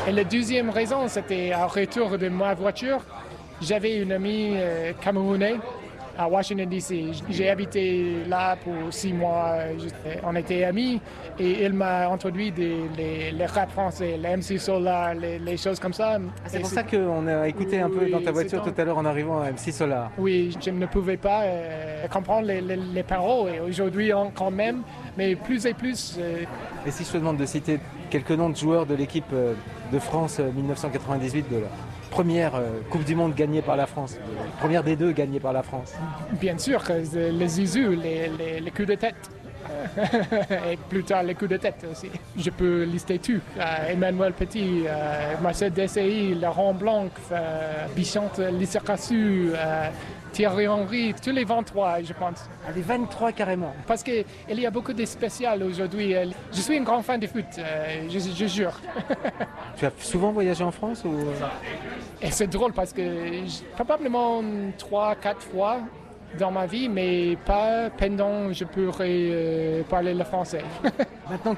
Et la deuxième raison, c'était au retour de ma voiture. J'avais une amie camerounaise à Washington, D.C. J'ai habité là pour 6 mois. On était amis et il m'a introduit les rap français, les MC Solar, les choses comme ça. C'est pour ça qu'on a écouté un peu dans ta voiture tout à l'heure en arrivant à MC Solar. Oui, je ne pouvais pas comprendre les paroles et aujourd'hui quand même, mais plus et plus. Et si je te demande de citer quelques noms de joueurs de l'équipe de France 1998 de la première Coupe du Monde gagnée par la France, la première des deux gagnée par la France. Bien sûr, les Zizou, les coups de tête. Et plus tard, les coups de tête aussi. Je peux lister tout. Emmanuel Petit, Marcel Desailly, Laurent Blanc, Bichante Lissakasu, Thierry Henry, tous les 23, je pense. Ah, les 23 carrément. Parce qu'il y a beaucoup de spéciales aujourd'hui. Je suis un grand fan de foot, je jure. Tu as souvent voyagé en France ou... Et c'est drôle parce que probablement 3-4 fois dans ma vie, mais pas pendant je pourrais parler le français. Maintenant